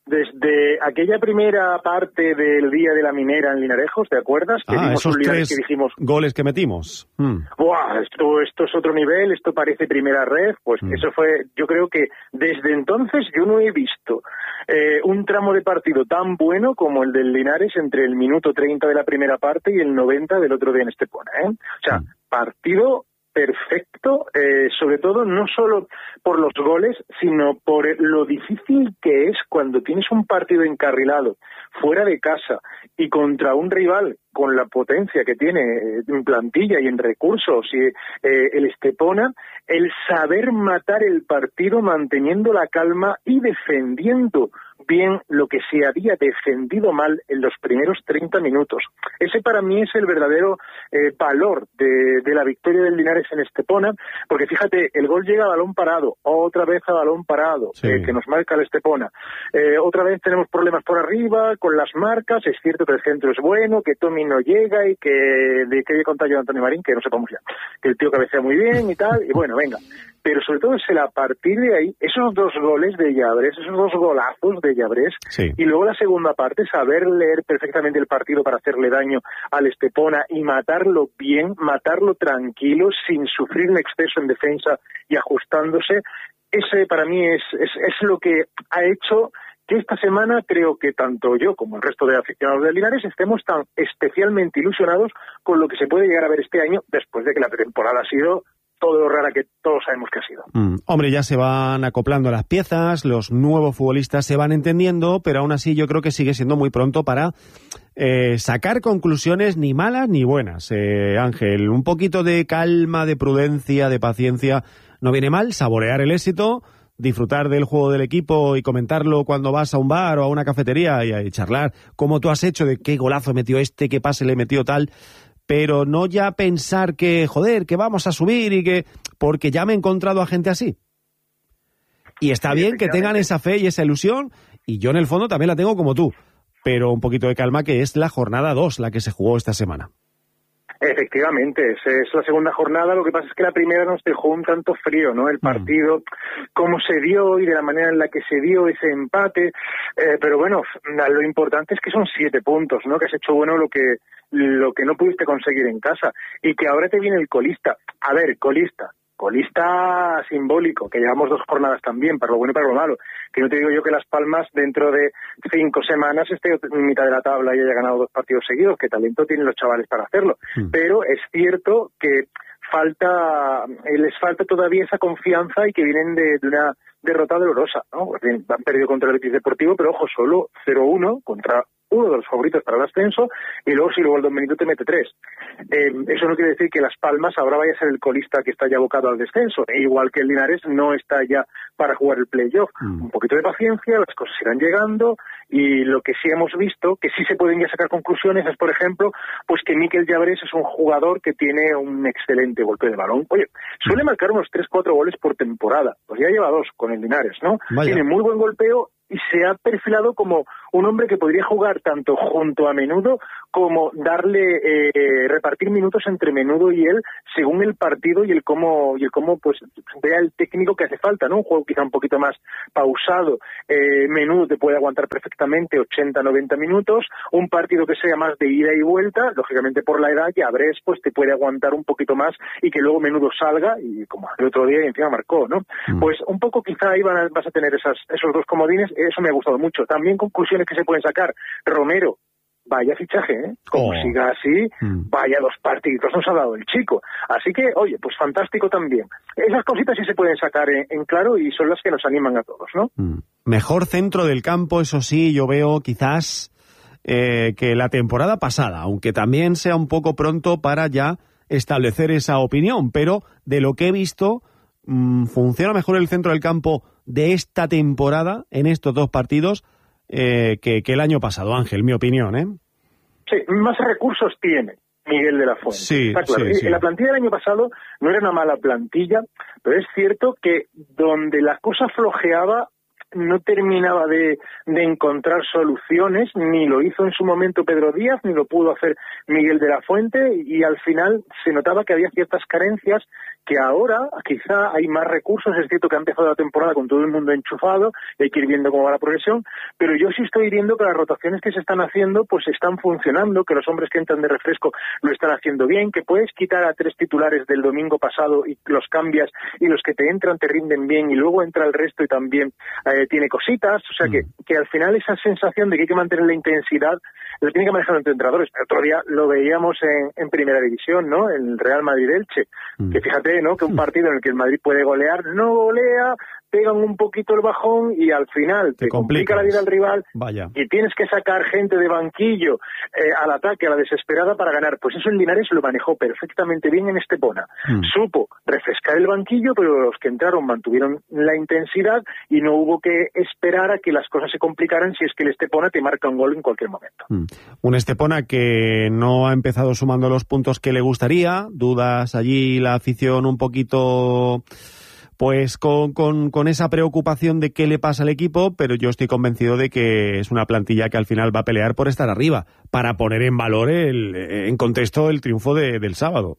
Speaker 13: desde aquella primera parte del Día de la Minera en Linarejos, ¿te acuerdas? Que
Speaker 29: ah,
Speaker 13: vimos
Speaker 29: esos
Speaker 13: un Linares
Speaker 29: tres
Speaker 13: que dijimos,
Speaker 29: goles que metimos. Mm.
Speaker 13: ¡buah! Esto, esto es otro nivel, esto parece primera red. Pues mm. eso fue, yo creo que desde entonces yo no he visto eh, un tramo de partido tan bueno como el del Linares entre el minuto treinta de la primera parte y el noventa del otro día en Estepona, ¿eh? O sea, mm. partido perfecto, eh, sobre todo no solo por los goles, sino por lo difícil que es cuando tienes un partido encarrilado fuera de casa y contra un rival con la potencia que tiene en plantilla y en recursos y eh, el Estepona, el saber matar el partido manteniendo la calma y defendiendo bien lo que se había defendido mal en los primeros treinta minutos. Ese para mí es el verdadero eh, valor de, de la victoria del Linares en Estepona, porque fíjate, el gol llega a balón parado, otra vez a balón parado, sí. eh, que nos marca el Estepona. Eh, otra vez tenemos problemas por arriba con las marcas, es cierto que el centro es bueno, que Tommy no llega y que de que haya contagio de Antonio Marín, que no sepamos ya, que el tío cabecea muy bien y tal, y bueno, venga. Pero sobre todo es el a partir de ahí, esos dos goles de Llabres, esos dos golazos de Llabres, sí. Y luego la segunda parte, saber leer perfectamente el partido para hacerle daño al Estepona y matarlo bien, matarlo tranquilo, sin sufrir un exceso en defensa y ajustándose, ese para mí es, es, es lo que ha hecho que esta semana creo que tanto yo como el resto de aficionados de Linares estemos tan especialmente ilusionados con lo que se puede llegar a ver este año, después de que la pretemporada ha sido todo lo rara que todos sabemos que ha sido.
Speaker 29: Mm, hombre, ya se van acoplando las piezas, los nuevos futbolistas se van entendiendo, pero aún así yo creo que sigue siendo muy pronto para eh, sacar conclusiones ni malas ni buenas. Eh, Ángel, un poquito de calma, de prudencia, de paciencia, no viene mal, saborear el éxito, disfrutar del juego del equipo y comentarlo cuando vas a un bar o a una cafetería y, y charlar como tú has hecho de qué golazo metió este, qué pase le metió tal, pero no ya pensar que, joder, que vamos a subir y que... porque ya me he encontrado a gente así. Y está sí, bien que tengan esa fe y esa ilusión, y yo en el fondo también la tengo como tú, pero un poquito de calma, que es la jornada dos la que se jugó esta semana.
Speaker 13: Efectivamente, es, es la segunda jornada, lo que pasa es que la primera nos dejó un tanto frío, ¿no? El partido, cómo se dio y de la manera en la que se dio ese empate, eh, pero bueno, lo importante es que son siete puntos, ¿no? Que has hecho bueno lo que lo que no pudiste conseguir en casa y que ahora te viene el colista. A ver, colista. Colista simbólico, que llevamos dos jornadas también, para lo bueno y para lo malo. Que no te digo yo que Las Palmas dentro de cinco semanas esté en mitad de la tabla y haya ganado dos partidos seguidos, que talento tienen los chavales para hacerlo. Mm. Pero es cierto que falta, les falta todavía esa confianza y que vienen de, de una derrota dolorosa, ¿no? Han perdido contra el Betis Deportivo, pero ojo, solo cero uno contra uno de los favoritos para el ascenso, y luego si luego el Don Benito te mete tres. Eh, eso no quiere decir que Las Palmas ahora vaya a ser el colista que está ya abocado al descenso, e igual que el Linares no está ya para jugar el playoff. Mm. Un poquito de paciencia, las cosas irán llegando, y lo que sí hemos visto, que sí se pueden ya sacar conclusiones, es por ejemplo, pues que Mikel Llabrés es un jugador que tiene un excelente golpe de balón. Oye, suele marcar unos tres cuatro goles por temporada, pues ya lleva dos con el Linares, ¿no? Vaya. Tiene muy buen golpeo y se ha perfilado como un hombre que podría jugar tanto junto a Menudo como darle, eh, repartir minutos entre Menudo y él según el partido y el cómo, y el cómo pues vea el técnico que hace falta, ¿no? Un juego quizá un poquito más pausado. Eh, Menudo te puede aguantar perfectamente ochenta noventa minutos, un partido que sea más de ida y vuelta, lógicamente por la edad, Llabrés pues te puede aguantar un poquito más y que luego Menudo salga, y como el otro día y encima marcó, ¿no? Mm. Pues un poco quizá ahí van a, vas a tener esas, esos dos comodines. Eso me ha gustado mucho. También conclusiones que se pueden sacar. Romero, vaya fichaje, ¿eh? Como oh. siga así, mm. vaya dos partidos nos ha dado el chico. Así que, oye, pues fantástico también. Esas cositas sí se pueden sacar en, en claro y son las que nos animan a todos, ¿no?
Speaker 29: Mm. Mejor centro del campo, eso sí, yo veo quizás eh, que la temporada pasada, aunque también sea un poco pronto para ya establecer esa opinión, pero de lo que he visto, mmm, funciona mejor el centro del campo de esta temporada, en estos dos partidos, eh, que, que el año pasado, Ángel, mi opinión, ¿eh?
Speaker 13: Sí, más recursos tiene Miguel de la Fuente.
Speaker 29: Sí,
Speaker 13: está claro.
Speaker 29: sí, sí.
Speaker 13: La plantilla del año pasado no era una mala plantilla, pero es cierto que donde la cosa flojeaba no terminaba de, de encontrar soluciones, ni lo hizo en su momento Pedro Díaz, ni lo pudo hacer Miguel de la Fuente, y al final se notaba que había ciertas carencias que ahora quizá hay más recursos. Es cierto que ha empezado la temporada con todo el mundo enchufado y hay que ir viendo cómo va la progresión, pero yo sí estoy viendo que las rotaciones que se están haciendo pues están funcionando, que los hombres que entran de refresco lo están haciendo bien, que puedes quitar a tres titulares del domingo pasado y los cambias y los que te entran te rinden bien y luego entra el resto y también eh, tiene cositas, o sea que, que al final esa sensación de que hay que mantener la intensidad la tiene que manejar entre entrenadores. El otro día lo veíamos en, en Primera División, ¿no? En el Real Madrid-Elche, mm. que fíjate, ¿no? Que un partido en el que el Madrid puede golear, no golea, pegan un poquito el bajón y al final te, te complica la vida al rival.
Speaker 29: Vaya.
Speaker 13: Y tienes que sacar gente de banquillo eh, al ataque, a la desesperada para ganar. Pues eso el Linares lo manejó perfectamente bien en Estepona. Mm. Supo refrescar el banquillo, pero los que entraron mantuvieron la intensidad y no hubo que esperar a que las cosas se complicaran si es que el Estepona te marca un gol en cualquier momento.
Speaker 29: Mm. Un Estepona que no ha empezado sumando los puntos que le gustaría, dudas allí la afición un poquito pues con, con, con esa preocupación de qué le pasa al equipo, pero yo estoy convencido de que es una plantilla que al final va a pelear por estar arriba, para poner en valor, el, en contexto, el triunfo de, del sábado.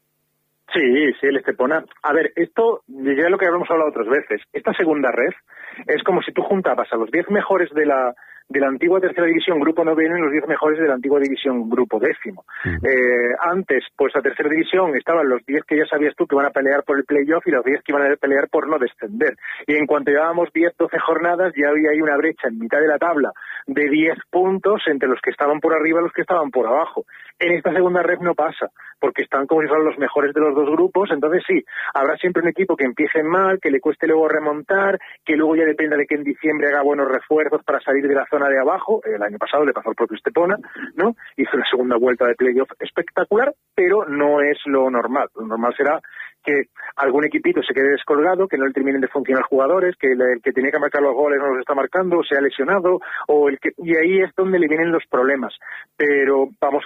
Speaker 13: Sí, sí, el Estepona. A ver, esto ya es lo que habíamos hablado otras veces. Esta segunda red es como si tú juntabas a los diez mejores de la de la antigua tercera división grupo noveno y los diez mejores de la antigua división grupo décimo. Uh-huh. Eh, antes, pues la tercera división estaban los diez que ya sabías tú que iban a pelear por el playoff y los diez que iban a pelear por no descender. Y en cuanto llevábamos diez, doce jornadas, ya había ahí una brecha en mitad de la tabla de diez puntos entre los que estaban por arriba y los que estaban por abajo. En esta segunda red no pasa, porque están como si fueran los mejores de los dos grupos. Entonces sí, habrá siempre un equipo que empiece mal, que le cueste luego remontar, que luego ya dependa de que en diciembre haga buenos refuerzos para salir de la zona de abajo. El año pasado le pasó al propio Estepona, ¿no? Hizo una segunda vuelta de playoff espectacular, pero no es lo normal. Lo normal será que algún equipito se quede descolgado, que no le terminen de funcionar jugadores, que el, el que tenía que marcar los goles no los está marcando, o se ha lesionado, o el que, y ahí es donde le vienen los problemas. Pero vamos a ver un año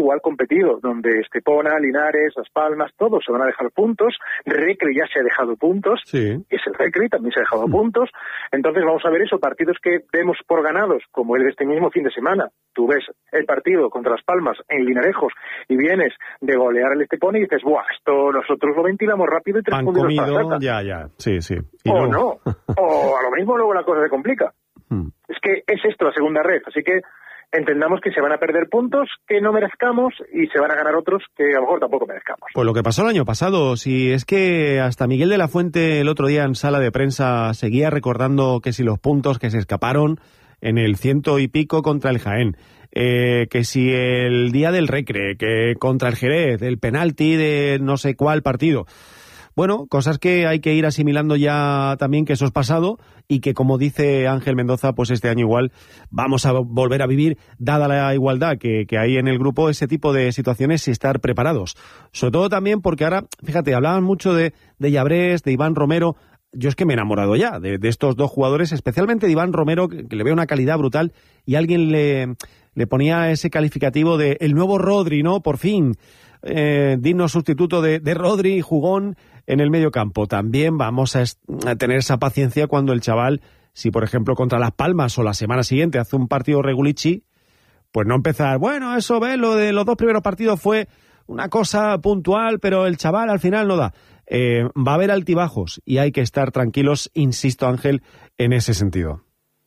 Speaker 13: igual competido, donde Estepona, Linares, Las Palmas, todos se van a dejar puntos. Recre ya se ha dejado puntos,
Speaker 29: sí.
Speaker 13: es el Recre, también se ha dejado mm. puntos. Entonces vamos a ver eso, partidos que vemos por ganados, como el de este mismo fin de semana. Tú ves el partido contra Las Palmas en Linarejos y vienes de golear al Estepona y dices, ¡buah! Esto nosotros lo ventilamos rápido y tres
Speaker 29: Pan
Speaker 13: puntos
Speaker 29: comido,
Speaker 13: para saca.
Speaker 29: ya, ya, sí, sí. Y
Speaker 13: o
Speaker 29: luego...
Speaker 13: no, o a lo mismo luego la cosa se complica.
Speaker 29: Hmm.
Speaker 13: Es que es esto la segunda red, así que entendamos que se van a perder puntos que no merezcamos y se van a ganar otros que a lo mejor tampoco merezcamos.
Speaker 29: Pues lo que pasó el año pasado, si es que hasta Miguel de la Fuente el otro día en sala de prensa seguía recordando que si los puntos que se escaparon en el ciento y pico contra el Jaén, eh, que si el día del Recre, que contra el Jerez, el penalti de no sé cuál partido. Bueno, cosas que hay que ir asimilando ya también, que eso es pasado y que, como dice Ángel Mendoza, pues este año igual vamos a volver a vivir, dada la igualdad que, que hay en el grupo, ese tipo de situaciones y estar preparados. Sobre todo también porque ahora, fíjate, hablaban mucho de, de Llabrés, de Iván Romero. Yo es que me he enamorado ya de, de estos dos jugadores, especialmente de Iván Romero, que, que le veo una calidad brutal, y alguien le, le ponía ese calificativo de el nuevo Rodri, ¿no? Por fin, eh, digno sustituto de, de Rodri, jugón en el medio campo. También vamos a, est- a tener esa paciencia cuando el chaval, si por ejemplo contra Las Palmas o la semana siguiente hace un partido Regulichi, pues no empezar, bueno, eso ve, lo de los dos primeros partidos fue una cosa puntual, pero el chaval al final no da. Eh, va a haber altibajos y hay que estar tranquilos, insisto, Ángel, en ese sentido.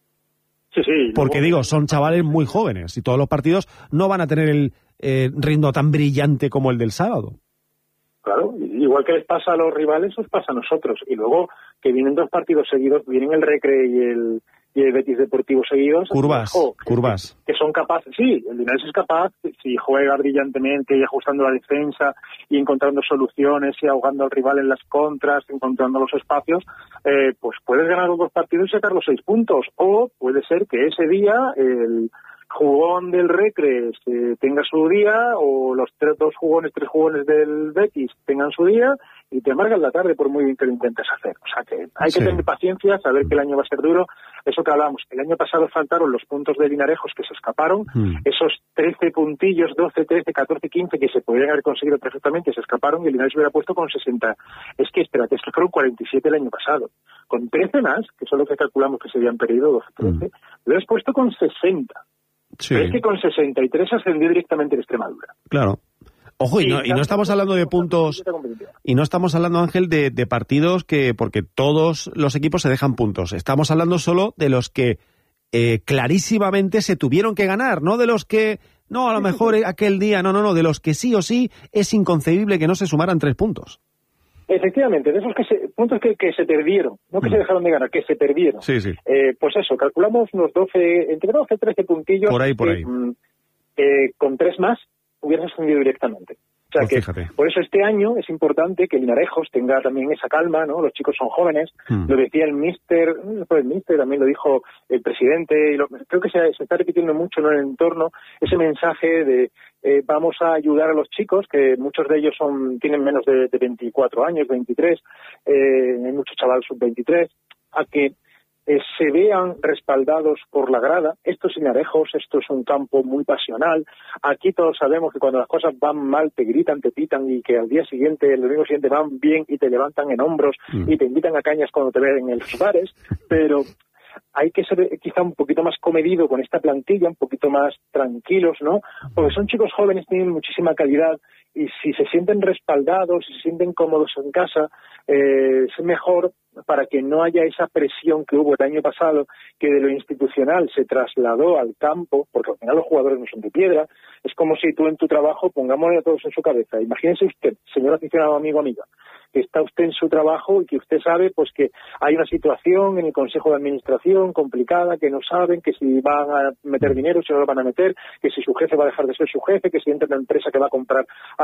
Speaker 13: Sí, sí.
Speaker 29: Porque
Speaker 13: luego...
Speaker 29: digo, son chavales muy jóvenes y todos los partidos no van a tener el eh, ritmo tan brillante como el del sábado.
Speaker 13: Claro, igual que les pasa a los rivales, os pasa a nosotros. Y luego que vienen dos partidos seguidos, vienen el Recre y el, y el Betis Deportivo seguidos.
Speaker 29: Curvas,
Speaker 13: ojo, que,
Speaker 29: curvas.
Speaker 13: Que son capaces, sí, el Linares es capaz, si juega brillantemente y ajustando la defensa y encontrando soluciones y ahogando al rival en las contras, encontrando los espacios, eh, pues puedes ganar los dos partidos y sacar los seis puntos. O puede ser que ese día el jugón del Recre eh, tenga su día, o los tres, dos jugones, tres jugones del Betis tengan su día y te amargan la tarde por muy bien que lo intentes hacer. O sea que hay que sí. tener paciencia, saber que el año va a ser duro. Eso que hablamos, el año pasado faltaron los puntos de Linarejos que se escaparon, mm. esos trece puntillos, doce, trece, catorce, quince que se podrían haber conseguido perfectamente, se escaparon y el Linares hubiera puesto con sesenta. Es que, espérate, es que fueron cuarenta y siete el año pasado. Con trece más, que son lo que calculamos que se habían perdido, doce, trece, mm. lo has puesto con sesenta. Sí. Pero es que con sesenta y tres ascendió directamente en Extremadura.
Speaker 29: Claro. Ojo, y no, y no estamos hablando de puntos, y no estamos hablando, Ángel, de, de partidos que, porque todos los equipos se dejan puntos. Estamos hablando solo de los que eh, clarísimamente se tuvieron que ganar, no de los que, no, a lo mejor aquel día, no, no, no, de los que sí o sí es inconcebible que no se sumaran tres puntos.
Speaker 13: Efectivamente, de esos que se, puntos que, que se perdieron, no que mm. se dejaron de ganar, que se perdieron.
Speaker 29: Sí, sí.
Speaker 13: Eh, pues eso, calculamos unos doce, entre doce y trece puntillos.
Speaker 29: Por ahí, por
Speaker 13: que,
Speaker 29: ahí.
Speaker 13: Mm, eh, con tres más hubieras ascendido directamente. O sea
Speaker 29: pues
Speaker 13: que,
Speaker 29: fíjate.
Speaker 13: Por eso este año es importante que Linarejos tenga también esa calma, ¿no? Los chicos son jóvenes, mm. lo decía el míster, el míster también lo dijo el presidente, y lo, creo que se, se está repitiendo mucho en el entorno, ese mensaje de eh, vamos a ayudar a los chicos, que muchos de ellos son tienen menos de, de veinticuatro años, veintitrés, eh, hay muchos chavales sub veintitrés, a que Eh, se vean respaldados por la grada. Esto es Linarejos, esto es un campo muy pasional. Aquí todos sabemos que cuando las cosas van mal te gritan, te pitan, y que al día siguiente, el domingo siguiente van bien y te levantan en hombros mm. y te invitan a cañas cuando te ven en los bares, pero hay que ser quizá un poquito más comedido con esta plantilla, un poquito más tranquilos, ¿no? Porque son chicos jóvenes, tienen muchísima calidad, y si se sienten respaldados, si se sienten cómodos en casa, eh, es mejor para que no haya esa presión que hubo el año pasado, que de lo institucional se trasladó al campo, porque al final los jugadores no son de piedra. Es como si tú en tu trabajo, pongámosle a todos en su cabeza, imagínense usted, señor aficionado, amigo, amiga, que está usted en su trabajo y que usted sabe pues que hay una situación en el Consejo de Administración complicada, que no saben que si van a meter dinero, si no lo van a meter, que si su jefe va a dejar de ser su jefe, que si entra en la empresa que va a comprar.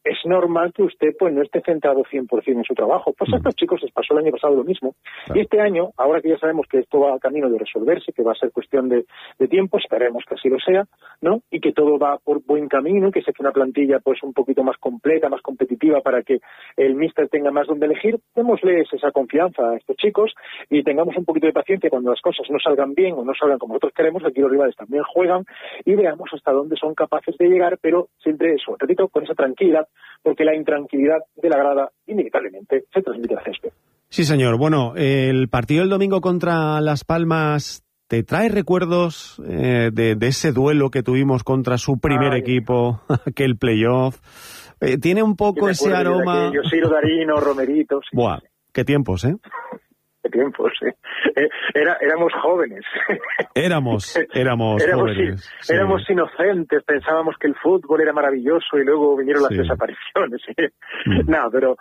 Speaker 13: es normal que usted pues no esté centrado cien por ciento en su trabajo. Pues a estos chicos les pasó el año pasado lo mismo. Claro. Y este año, ahora que ya sabemos que esto va a camino de resolverse, que va a ser cuestión de, de tiempo, esperemos que así lo sea, ¿no? Y que todo va por buen camino, que se hace una plantilla pues un poquito más completa, más competitiva, para que el míster tenga más donde elegir. Démosles esa confianza a estos chicos y tengamos un poquito de paciencia cuando las cosas no salgan bien o no salgan como nosotros queremos. Aquí los rivales también juegan y veamos hasta dónde son capaces de llegar, pero siempre eso, repito, con esa tranquilidad, porque la intranquilidad de la grada inevitablemente se transmite al césped.
Speaker 29: Sí, señor. Bueno, el partido del domingo contra Las Palmas, ¿te trae recuerdos eh, de, de ese duelo que tuvimos contra su primer Ay. equipo, aquel playoff? Eh, ¿Tiene un poco ese aroma?
Speaker 13: Yo Ciro Darino, Romerito. Sí,
Speaker 29: Buah,
Speaker 13: sí.
Speaker 29: Qué tiempos, ¿eh?
Speaker 13: Qué tiempos, sí. Era, éramos jóvenes.
Speaker 29: Éramos, éramos,
Speaker 13: éramos
Speaker 29: jóvenes.
Speaker 13: Sí. Éramos inocentes, pensábamos que el fútbol era maravilloso y luego vinieron las sí. desapariciones. ¿sí? Mm. No, pero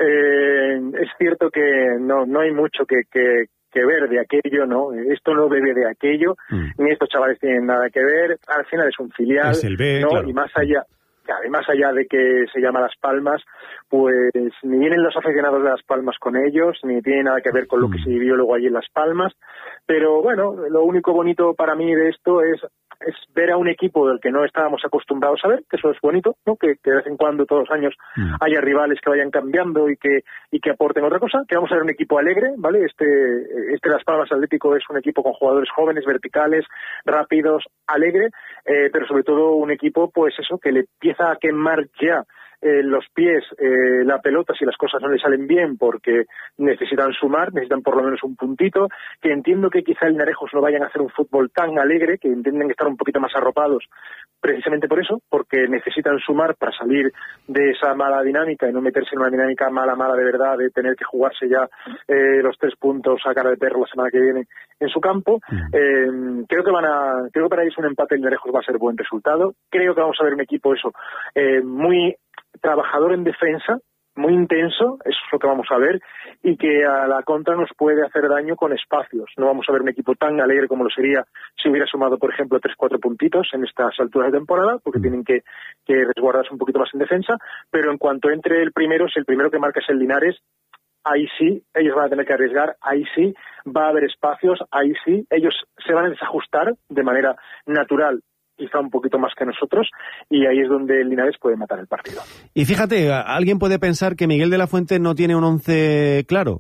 Speaker 13: eh, es cierto que no, no hay mucho que... que que ver de aquello, ¿no? Esto no bebe de aquello, mm. ni estos chavales tienen nada que ver. Al final es un filial,
Speaker 29: es el B,
Speaker 13: ¿no?
Speaker 29: Claro.
Speaker 13: Y más allá... Claro, y más allá de que se llama Las Palmas, pues ni vienen los aficionados de Las Palmas con ellos, ni tiene nada que ver con lo que se vivió luego allí en Las Palmas. Pero bueno, lo único bonito para mí de esto es, es ver a un equipo del que no estábamos acostumbrados a ver, que eso es bonito, ¿no? Que, que de vez en cuando, todos los años, mm. haya rivales que vayan cambiando y que y que aporten otra cosa, que vamos a ver un equipo alegre, ¿vale? Este, este Las Palmas Atlético es un equipo con jugadores jóvenes, verticales, rápidos, alegre, eh, pero sobre todo un equipo, pues eso, que le empieza a quemar ya eh, los pies eh, la pelota si las cosas no le salen bien, porque necesitan sumar, necesitan por lo menos un puntito, que entiendo que quizá el Narejos no vayan a hacer un fútbol tan alegre, que entienden estar un poquito más arropados precisamente por eso, porque necesitan sumar para salir de esa mala dinámica y no meterse en una dinámica mala, mala de verdad, de tener que jugarse ya eh, los tres puntos a cara de perro la semana que viene en su campo. Eh, creo que van a, creo que para ellos un empate en Narejos va a ser buen resultado. Creo que vamos a ver un equipo eso, eh, muy trabajador en defensa, muy intenso, eso es lo que vamos a ver, y que a la contra nos puede hacer daño con espacios. No vamos a ver un equipo tan alegre como lo sería si hubiera sumado, por ejemplo, tres, cuatro puntitos en estas alturas de temporada, porque tienen que, que resguardarse un poquito más en defensa, pero en cuanto entre el primero, si el primero que marca es el Linares, ahí sí, ellos van a tener que arriesgar, ahí sí, va a haber espacios, ahí sí, ellos se van a desajustar de manera natural, quizá un poquito más que nosotros, y ahí es donde el Linares puede matar el partido.
Speaker 29: Y fíjate, alguien puede pensar que Miguel de la Fuente no tiene un once claro,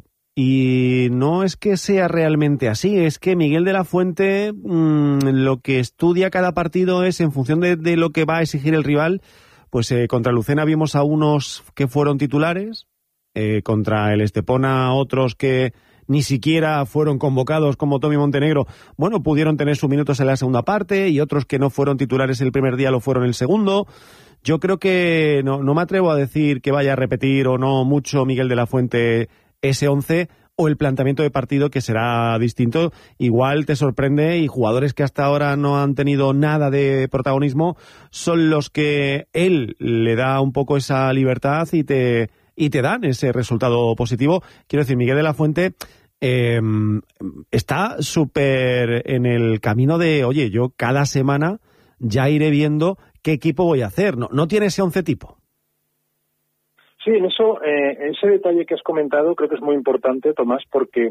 Speaker 29: y no es que sea realmente así, es que Miguel de la Fuente mmm, lo que estudia cada partido es en función de, de lo que va a exigir el rival. Pues eh, contra Lucena vimos a unos que fueron titulares, eh, contra el Estepona otros que ni siquiera fueron convocados, como Tommy Montenegro, bueno, pudieron tener sus minutos en la segunda parte, y otros que no fueron titulares el primer día lo fueron el segundo. Yo creo que no, no me atrevo a decir que vaya a repetir o no mucho Miguel de la Fuente ese once, o el planteamiento de partido, que será distinto. Igual te sorprende, y jugadores que hasta ahora no han tenido nada de protagonismo son los que él le da un poco esa libertad y te... y te dan ese resultado positivo. Quiero decir, Miguel de la Fuente eh, está súper en el camino de, oye, yo cada semana ya iré viendo qué equipo voy a hacer. No, no tiene ese once tipo.
Speaker 13: Sí, en eso, eh, ese detalle que has comentado creo que es muy importante, Tomás, porque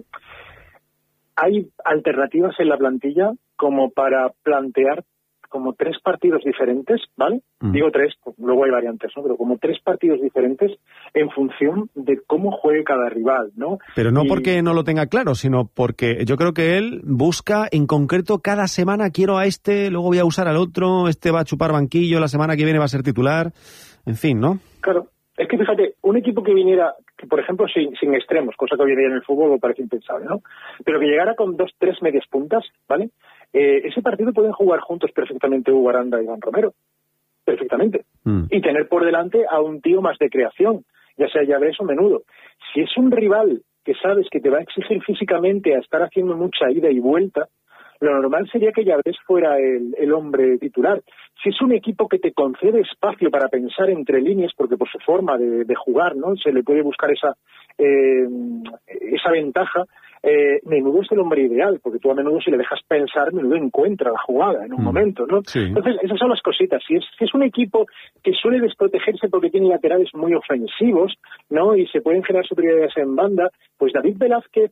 Speaker 13: hay alternativas en la plantilla como para plantear como tres partidos diferentes, ¿vale? Mm. Digo tres, luego hay variantes, ¿no? Pero como tres partidos diferentes en función de cómo juegue cada rival, ¿no?
Speaker 29: Pero no
Speaker 13: y...
Speaker 29: porque no lo tenga claro, sino porque yo creo que él busca en concreto cada semana, quiero a este, luego voy a usar al otro, este va a chupar banquillo, la semana que viene va a ser titular, en fin, ¿no?
Speaker 13: Claro. Es que fíjate, un equipo que viniera, que por ejemplo sin, sin extremos, cosa que hoy en día en el fútbol me parece impensable, ¿no? Pero que llegara con dos, tres medias puntas, ¿vale? Eh, ese partido pueden jugar juntos perfectamente Hugo Aranda y Iván Romero, perfectamente, mm. y tener por delante a un tío más de creación, ya sea Llaves o Menudo. Si es un rival que sabes que te va a exigir físicamente a estar haciendo mucha ida y vuelta, lo normal sería que Llaves fuera el, el hombre titular. Si es un equipo que te concede espacio para pensar entre líneas, porque por su forma de, de jugar, ¿no? Se le puede buscar esa, eh, esa ventaja, eh, menudo es el hombre ideal, porque tú a menudo si le dejas pensar, menudo encuentra la jugada en un mm. momento, ¿no? Sí. Entonces, esas son las cositas. Si es, si es un equipo que suele desprotegerse porque tiene laterales muy ofensivos, ¿no? Y se pueden generar superioridades en banda, pues David Velázquez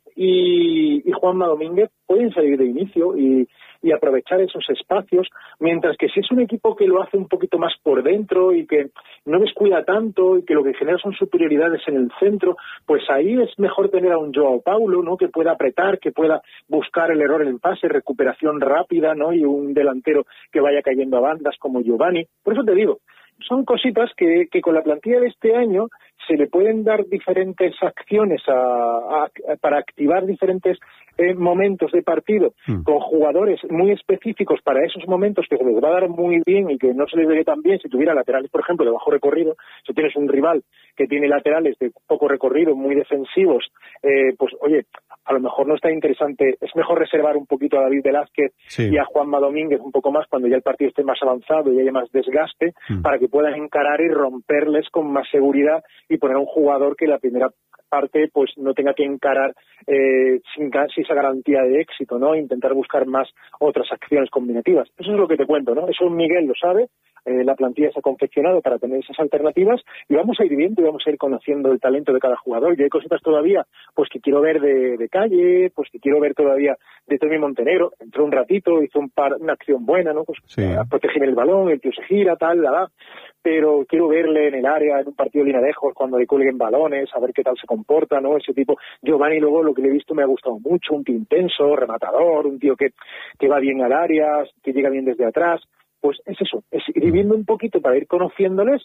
Speaker 13: y, y Juanma Domínguez pueden salir de inicio y, y aprovechar esos espacios, mientras que si es un equipo que lo hace un poquito más por dentro y que no descuida tanto y que lo que genera son superioridades en el centro, pues ahí es mejor tener a un Joao Paulo, ¿no? Que pueda apretar, que pueda buscar el error en el pase, recuperación rápida, ¿no? Y un delantero que vaya cayendo a bandas como Giovanni. Por eso te digo, son cositas que, que con la plantilla de este año se le pueden dar diferentes acciones a, a, a, para activar diferentes eh, momentos de partido mm. con jugadores muy específicos para esos momentos que se les va a dar muy bien y que no se les vería tan bien si tuviera laterales, por ejemplo, de bajo recorrido. Si tienes un rival que tiene laterales de poco recorrido, muy defensivos, eh, pues oye, a lo mejor no está interesante, es mejor reservar un poquito a David Velázquez sí. y a Juanma Domínguez un poco más cuando ya el partido esté más avanzado y haya más desgaste, mm. para que puedan encarar y romperles con más seguridad y poner a un jugador que la primera parte pues no tenga que encarar eh, sin casi esa garantía de éxito, ¿no? Intentar buscar más otras acciones combinativas. Eso es lo que te cuento, ¿no? Eso Miguel lo sabe. Eh, la plantilla se ha confeccionado para tener esas alternativas y vamos a ir viendo y vamos a ir conociendo el talento de cada jugador. Y hay cositas todavía pues que quiero ver de, de Calle, pues que quiero ver todavía de Tommy Montenegro. Entró un ratito, hizo un par, una acción buena, ¿no? Pues sí. a proteger el balón, el tío se gira, tal, la, la. Pero quiero verle en el área, en un partido de Linarejos, cuando le cuelguen balones, a ver qué tal se comporta, ¿no? Ese tipo. Giovanni, luego, lo que le he visto me ha gustado mucho, un tío intenso, rematador, un tío que, que va bien al área, que llega bien desde atrás. Pues es eso, es ir viendo un poquito para ir conociéndoles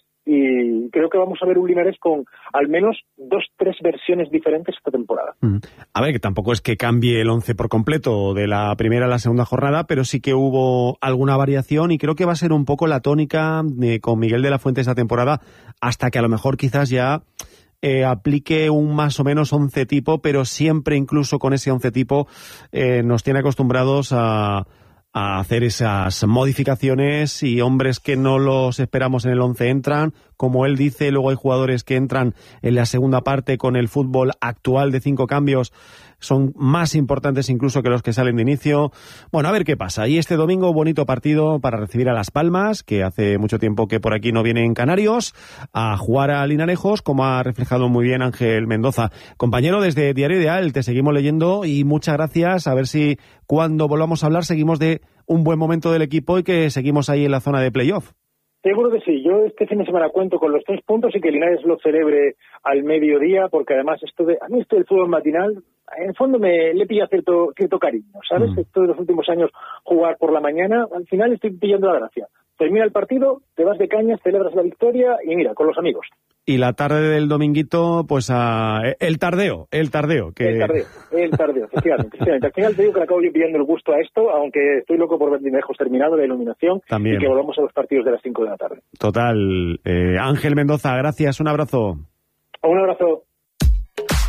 Speaker 13: y creo que vamos a ver un Linares con al menos dos, tres versiones diferentes esta temporada.
Speaker 29: Mm. A ver, que tampoco es que cambie el once por completo de la primera a la segunda jornada, pero sí que hubo alguna variación y creo que va a ser un poco la tónica de, con Miguel de la Fuente esta temporada, hasta que a lo mejor quizás ya eh, aplique un más o menos once tipo, pero siempre incluso con ese once tipo eh, nos tiene acostumbrados a... a hacer esas modificaciones y hombres que no los esperamos en el once entran. Como él dice, luego hay jugadores que entran en la segunda parte con el fútbol actual de cinco cambios, son más importantes incluso que los que salen de inicio. Bueno, a ver qué pasa. Y este domingo, bonito partido para recibir a Las Palmas, que hace mucho tiempo que por aquí no vienen canarios, a jugar a Linarejos, como ha reflejado muy bien Ángel Mendoza. Compañero, desde Diario Ideal, te seguimos leyendo y muchas gracias. A ver si cuando volvamos a hablar seguimos de un buen momento del equipo y que seguimos ahí en la zona de playoff.
Speaker 13: Seguro que sí. Yo este fin de semana cuento con los tres puntos y que Linares lo celebre al mediodía, porque además esto de, a mí esto del fútbol matinal, en el fondo me le pilla cierto cierto cariño, ¿sabes? Mm. Esto de los últimos años, jugar por la mañana, al final estoy pillando la gracia. Termina el partido, te vas de cañas, celebras la victoria y mira, con los amigos. Y la tarde del dominguito, pues a el tardeo, el tardeo. Que... El tardeo, el tardeo, efectivamente, efectivamente. Al final te digo que le acabo yo pillando el gusto a esto, aunque estoy loco por ver Linarejos terminado, la iluminación, también. Y que volvamos a los partidos de las cinco de la tarde. Total. Eh, Ángel Mendoza, gracias, un abrazo. Un abrazo.